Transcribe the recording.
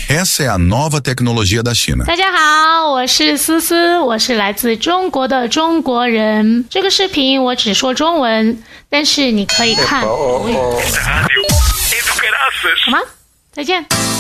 Essa é a nova tecnologia da China. 大家好，我是思思，我是来自中国的中国人。这个视频我只说中文，但是你可以看国语。好吗？再见。